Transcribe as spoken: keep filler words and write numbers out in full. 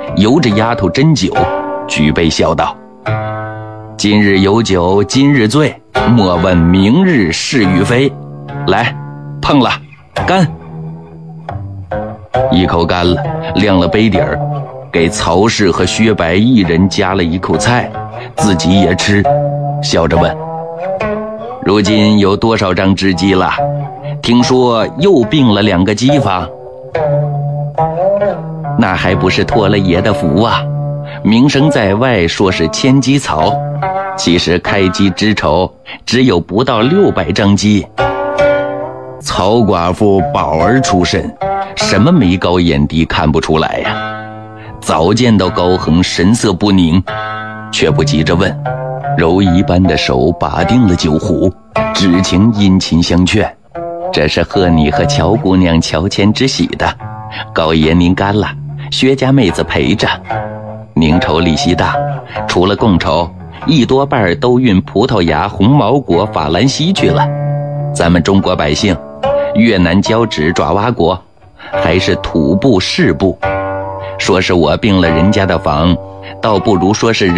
由着丫头斟酒，举杯笑道：今日有酒今日醉，莫问明日是与非。来，碰了，干！一口干了，亮了杯底儿，给曹氏和薛白一人夹了一口菜，自己也吃，笑着问：如今有多少张知鸡了？听说又病了两个鸡房。那还不是托了爷的福啊，名声在外说是千鸡草，其实开鸡之丑只有不到六百张鸡。曹寡妇宝儿出身，什么眉高眼低看不出来呀、啊？早见到高恒神色不宁，却不急着问，柔一般的手把定了酒壶，只情殷勤相劝：这是贺你和乔姑娘乔迁之喜的，高爷您干了，薛家妹子陪着，宁筹利息大，除了贡筹，一多半都运葡萄牙、红毛果、法兰西去了。咱们中国百姓，越南交趾、爪哇国，还是土部市部。说是我病了人家的房，倒不如说是人